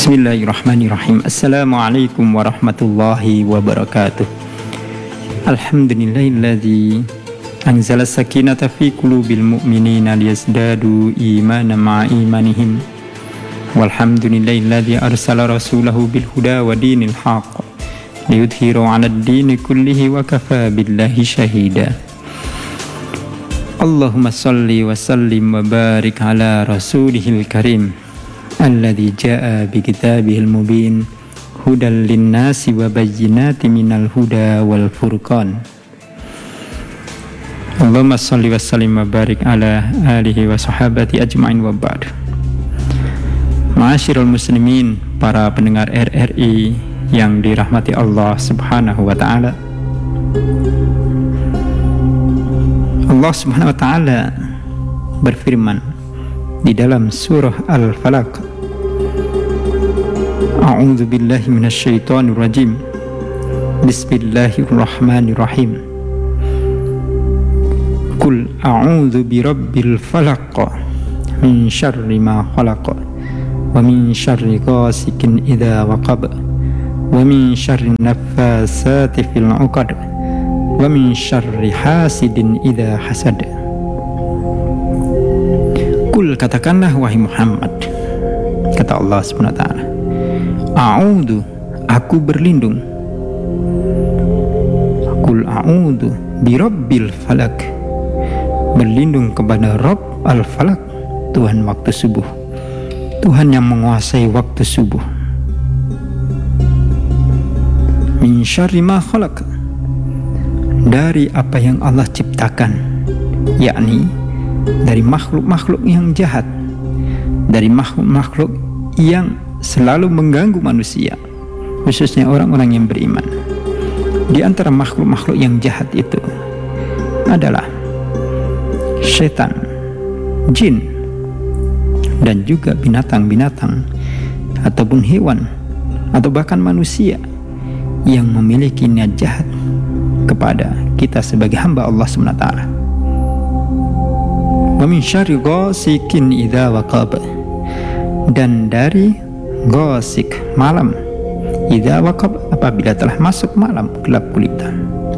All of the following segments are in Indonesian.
Bismillahirrahmanirrahim. Assalamualaikum warahmatullahi wabarakatuh. Alhamdulillahilladzi anzala sakinata fi qulubil mu'minina liyazdadu imanan ma'a imanihim. Walhamdulillahilladzi arsala rasulahu bil huda wa dinil haqq liyudhhirahu 'alad dini kullihi wa kafa billahi shahida. Allahumma salli wa sallim wa barik ala rasulihil karim alladzi jaa bi kitabihil mubin hudal linnasi wa bayyinatin minal huda wal furqan. Allahumma shalli wa sallim wa barik ala alihi wa sahabati ajma'in wa ba'd. Ma'asyiral muslimin, para pendengar RRI yang dirahmati Allah Subhanahu wa taala. Allah Subhanahu wa taala berfirman di dalam surah Al-Falaq, A'udzu billahi minasyaitonir rajim. Bismillahirrahmanirrahim. Qul a'udzu birabbil falaq min syarri ma khalaq wa min syarri ghasikin idza waqab wa min syarri naffasati fil 'uqad wa min syarri hasidin idza hasad. Qul, katakanlah wahai Muhammad, kata Allah Subhanahu wa taala, a'udzu, aku berlindung. Qul a'udzu birabbil falaq, berlindung kepada Rabb al-Falaq, Tuhan waktu subuh, Tuhan yang menguasai waktu subuh. Min syarri ma khalaq, dari apa yang Allah ciptakan, yakni dari makhluk-makhluk yang jahat, dari makhluk-makhluk yang selalu mengganggu manusia, khususnya orang-orang yang beriman. Di antara makhluk-makhluk yang jahat itu adalah setan, jin, dan juga binatang-binatang ataupun hewan atau bahkan manusia yang memiliki niat jahat kepada kita sebagai hamba Allah SWT. Wa min syarri ghasikin idza waqab, dan dari ghasik, malam, idza waqab, apabila telah masuk malam gelap gulita.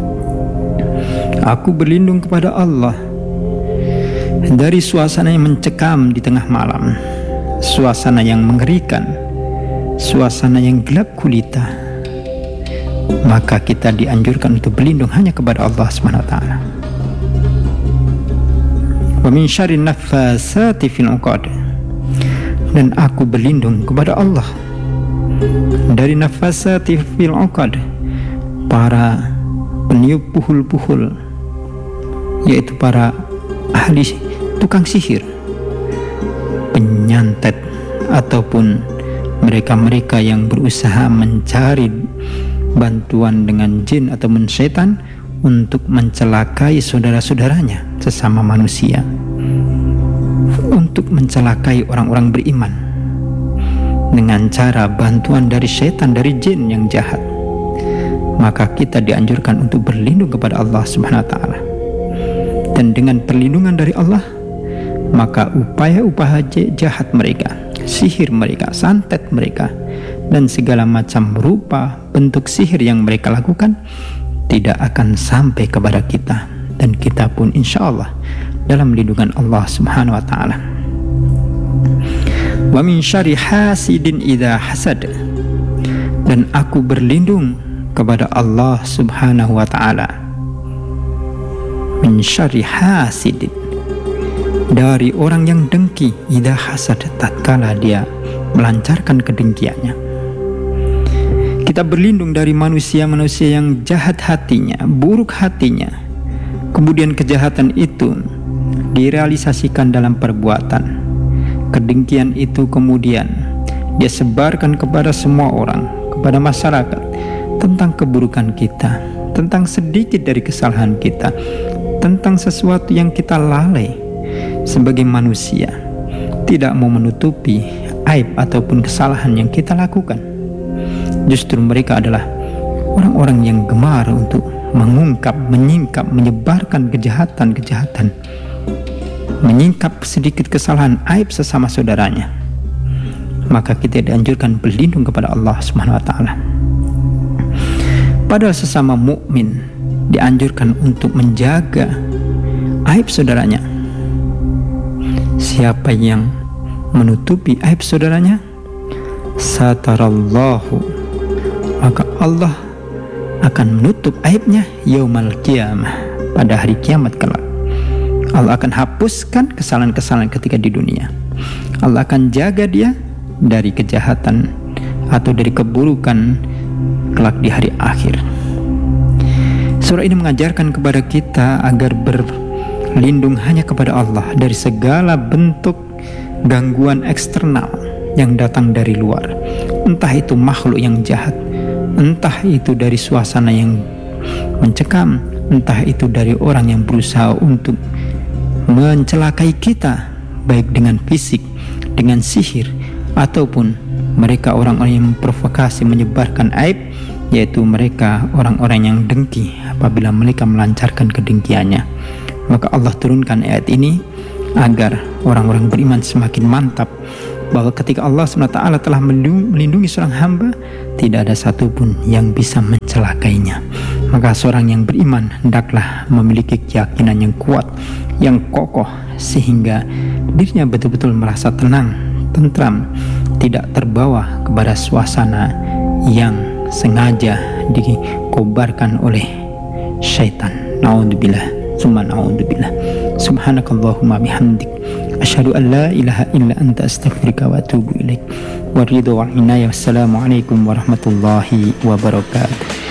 Aku berlindung kepada Allah dari suasana yang mencekam di tengah malam, suasana yang mengerikan, suasana yang gelap gulita. Maka kita dianjurkan untuk berlindung hanya kepada Allah Subhanahu wa taala. Wa min syarri naffasati fil 'uqad, dan aku berlindung kepada Allah dari nafasati fil 'uqad, para peniup puhul-puhul, yaitu para ahli tukang sihir, penyantet, ataupun mereka-mereka yang berusaha mencari bantuan dengan jin atau setan untuk mencelakai saudara-saudaranya sesama manusia, untuk mencelakai orang-orang beriman dengan cara bantuan dari setan, dari jin yang jahat. Maka kita dianjurkan untuk berlindung kepada Allah Subhanahu wa taala. Dan dengan perlindungan dari Allah, maka upaya-upaya jahat mereka, sihir mereka, santet mereka, dan segala macam rupa bentuk sihir yang mereka lakukan tidak akan sampai kepada kita, dan kita pun insya Allah dalam lindungan Allah Subhanahu wa taala. Wa min syarri hasidin idza hasad, dan aku berlindung kepada Allah Subhanahu wa taala, min syarri hasidin, dari orang yang dengki, idza hasad, tatkala dia melancarkan kedengkiannya. Kita berlindung dari manusia-manusia yang jahat hatinya, buruk hatinya, kemudian kejahatan itu direalisasikan dalam perbuatan. Kedengkian itu kemudian dia sebarkan kepada semua orang, kepada masyarakat, tentang keburukan kita, tentang sedikit dari kesalahan kita, tentang sesuatu yang kita lalai sebagai manusia, tidak mau menutupi aib ataupun kesalahan yang kita lakukan. Justru mereka adalah orang-orang yang gemar untuk mengungkap, menyingkap, menyebarkan kejahatan-kejahatan, menyingkap sedikit kesalahan, aib sesama saudaranya. maka kita dianjurkan berlindung kepada Allah Subhanahu wa taala. Padahal sesama mukmin dianjurkan untuk menjaga aib saudaranya. Siapa yang menutupi aib saudaranya, satarallahu, maka Allah akan menutup aibnya yaumal qiyamah, pada hari kiamat kelak. Allah akan hapuskan kesalahan-kesalahan ketika di dunia. Allah akan jaga dia dari kejahatan atau dari keburukan kelak di hari akhir. Surah ini mengajarkan kepada kita agar berlindung hanya kepada Allah dari segala bentuk gangguan eksternal yang datang dari luar, entah itu makhluk yang jahat, entah itu dari suasana yang mencekam, entah itu dari orang yang berusaha untuk mencelakai kita, baik dengan fisik, dengan sihir, ataupun mereka orang-orang yang memprovokasi, menyebarkan aib, yaitu mereka orang-orang yang dengki. Apabila mereka melancarkan kedengkiannya, maka Allah turunkan ayat ini agar orang-orang beriman semakin mantap bahwa ketika Allah SWT telah melindungi seorang hamba, tidak ada satupun yang bisa mencelakainya. Maka seorang yang beriman hendaklah memiliki keyakinan yang kuat, yang kokoh, sehingga dirinya betul-betul merasa tenang, tentram, tidak terbawa kepada suasana yang sengaja dikobarkan oleh syaitan. Na'udzubillah, summa na'udzubillah. Subhanakallahumma bihamdik, asyhadu an la ilaha illa anta, astaghfiruka wa atubu ilaik. Waridhu wal inayah. Wassalamualaikum warahmatullahi wabarakatuh.